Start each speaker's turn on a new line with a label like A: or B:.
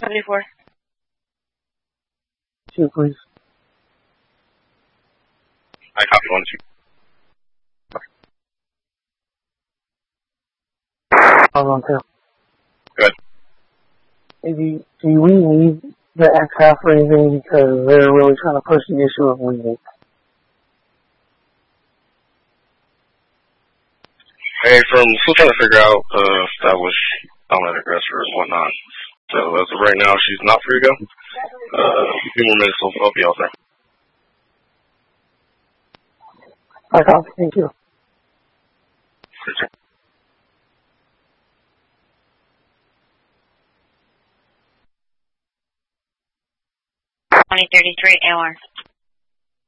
A: 74.
B: 2, please.
C: I copy 1, 2.
B: Hold on, 2.
C: Good.
B: Do we need the X-half or anything because they're really trying to push the issue of leaving?
C: Hey, still trying to figure out if that was dominant aggressor or whatnot. So as of right now, she's not free to go. A few more minutes, I'll be out there.
B: I copy, thank you.
C: Sure.
A: 2033 AR.